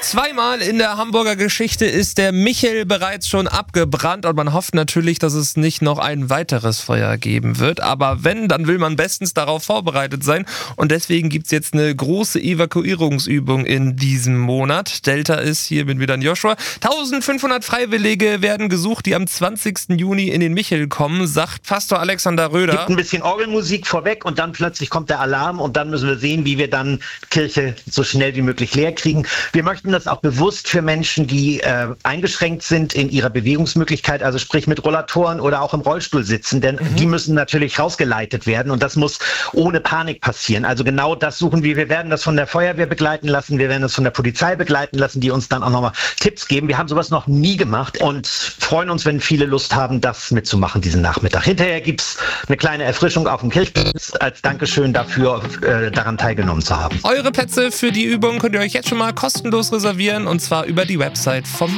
Zweimal in der Hamburger Geschichte ist der Michel bereits schon abgebrannt und man hofft natürlich, dass es nicht noch ein weiteres Feuer geben wird. Aber wenn, dann will man bestens darauf vorbereitet sein und deswegen gibt es jetzt eine große Evakuierungsübung in diesem Monat. Delta ist hier mit wieder in Joshua. 1500 Freiwillige werden gesucht, die am 20. Juni in den Michel kommen, sagt Pastor Alexander Röder. Gibt ein bisschen Orgelmusik vorweg und dann plötzlich kommt der Alarm und dann müssen wir sehen, wie wir dann Kirche so schnell wie möglich leer kriegen. Wir möchten das auch bewusst für Menschen, die eingeschränkt sind in ihrer Bewegungsmöglichkeit, also sprich mit Rollatoren oder auch im Rollstuhl sitzen, denn die müssen natürlich rausgeleitet werden und das muss ohne Panik passieren. Also genau das suchen wir. Wir werden das von der Feuerwehr begleiten lassen, wir werden das von der Polizei begleiten lassen, die uns dann auch nochmal Tipps geben. Wir haben sowas noch nie gemacht und freuen uns, wenn viele Lust haben, das mitzumachen diesen Nachmittag. Hinterher gibt's eine kleine Erfrischung auf dem Kirchplatz als Dankeschön dafür, daran teilgenommen zu haben. Eure Plätze für die Übung könnt ihr euch jetzt schon mal kostenlos reservieren und zwar über die Website vom